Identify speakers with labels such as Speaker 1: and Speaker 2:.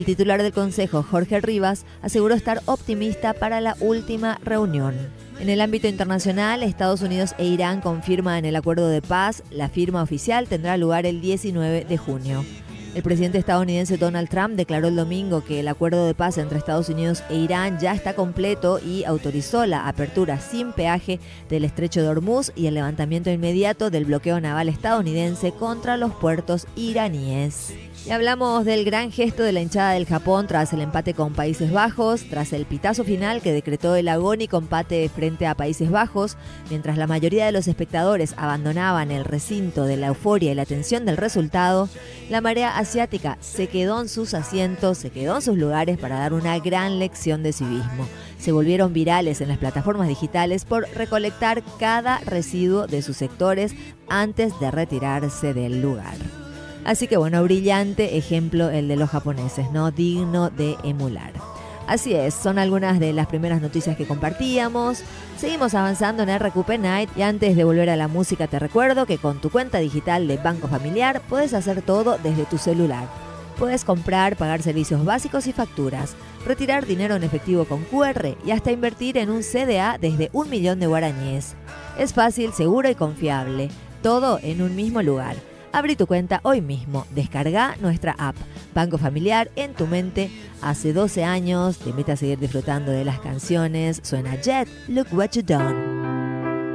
Speaker 1: El titular del Consejo, Jorge Rivas, aseguró estar optimista para la última reunión. En el ámbito internacional, Estados Unidos e Irán confirman el acuerdo de paz. La firma oficial tendrá lugar el 19 de junio. El presidente estadounidense Donald Trump declaró el domingo que el acuerdo de paz entre Estados Unidos e Irán ya está completo y autorizó la apertura sin peaje del estrecho de Hormuz y el levantamiento inmediato del bloqueo naval estadounidense contra los puertos iraníes. Y hablamos del gran gesto de la hinchada del Japón tras el empate con Países Bajos, tras el pitazo final que decretó el agónico empate frente a Países Bajos, mientras la mayoría de los espectadores abandonaban el recinto de la euforia y la tensión del resultado. La marea asiática se quedó en sus asientos, se quedó en sus lugares para dar una gran lección de civismo. Se volvieron virales en las plataformas digitales por recolectar cada residuo de sus sectores antes de retirarse del lugar. Así que bueno, brillante ejemplo el de los japoneses, ¿no? Digno de emular. Así es, son algunas de las primeras noticias que compartíamos. Seguimos avanzando en RQP Night y antes de volver a la música te recuerdo que con tu cuenta digital de Banco Familiar puedes hacer todo desde tu celular. Puedes comprar, pagar servicios básicos y facturas, retirar dinero en efectivo con QR y hasta invertir en un CDA desde 1 millón de guaraníes. Es fácil, seguro y confiable. Todo en un mismo lugar. Abrí tu cuenta hoy mismo, descarga nuestra app Banco Familiar en tu mente. Hace 12 años, te invito a seguir disfrutando de las canciones. Suena Jet, Look What You Done.